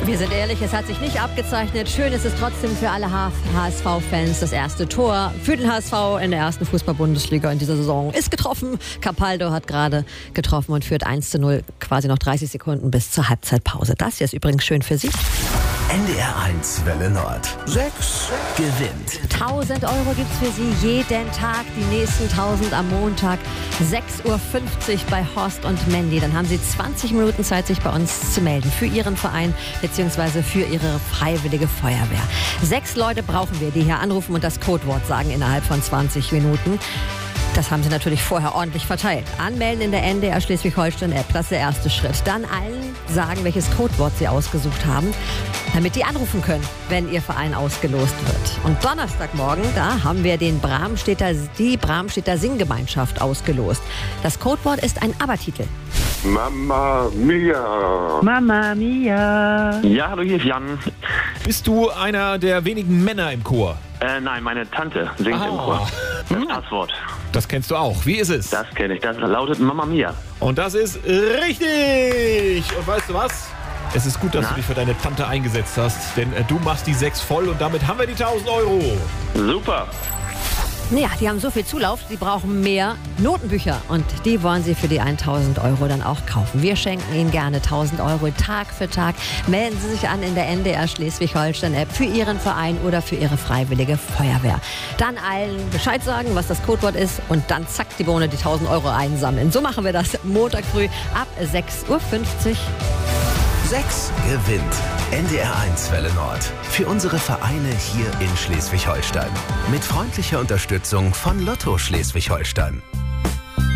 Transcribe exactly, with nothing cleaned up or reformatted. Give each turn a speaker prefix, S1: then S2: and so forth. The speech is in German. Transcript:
S1: Wir sind ehrlich, es hat sich nicht abgezeichnet. Schön ist es trotzdem für alle H S V-Fans. Das erste Tor für den H S V in der ersten Fußball-Bundesliga in dieser Saison ist getroffen. Capaldo hat gerade getroffen und führt eins zu null, quasi noch dreißig Sekunden bis zur Halbzeitpause. Das hier ist übrigens schön für Sie.
S2: N D R eins Welle Nord. sechs gewinnt.
S1: tausend Euro gibt's für Sie jeden Tag. Die nächsten tausend am Montag. sechs Uhr fünfzig bei Horst und Mandy. Dann haben Sie zwanzig Minuten Zeit, sich bei uns zu melden. Für Ihren Verein bzw. für Ihre freiwillige Feuerwehr. Sechs Leute brauchen wir, die hier anrufen und das Codewort sagen innerhalb von zwanzig Minuten. Das haben Sie natürlich vorher ordentlich verteilt. Anmelden in der N D R Schleswig-Holstein-App, das ist der erste Schritt. Dann allen sagen, welches Codewort Sie ausgesucht haben, damit die anrufen können, wenn Ihr Verein ausgelost wird. Und Donnerstagmorgen, da haben wir den Bramstädter, die Bramstädter Singgemeinschaft ausgelost. Das Codewort ist ein ABBA-Titel.
S3: Mama Mia.
S4: Mama Mia.
S5: Ja, hallo, hier ist Jan.
S6: Bist du einer der wenigen Männer im Chor?
S5: Äh, nein, meine Tante singt
S6: Ah.
S5: im Chor. Das Passwort.
S6: Das kennst du auch. Wie ist es?
S5: Das kenne ich. Das lautet Mama Mia.
S6: Und das ist richtig. Und weißt du was? Es ist gut, dass
S5: Na?
S6: du dich für deine Tante eingesetzt hast, denn äh, du machst die sechs voll und damit haben wir die tausend Euro.
S5: Super.
S1: Ja, die haben so viel Zulauf, sie brauchen mehr Notenbücher und die wollen sie für die tausend Euro dann auch kaufen. Wir schenken Ihnen gerne tausend Euro Tag für Tag. Melden Sie sich an in der N D R Schleswig-Holstein-App für Ihren Verein oder für Ihre freiwillige Feuerwehr. Dann allen Bescheid sagen, was das Codewort ist und dann zack, die Bohne die tausend Euro einsammeln. So machen wir das Montag früh ab sechs Uhr fünfzig.
S2: sechs gewinnt. N D R eins Welle Nord. Für unsere Vereine hier in Schleswig-Holstein. Mit freundlicher Unterstützung von Lotto Schleswig-Holstein.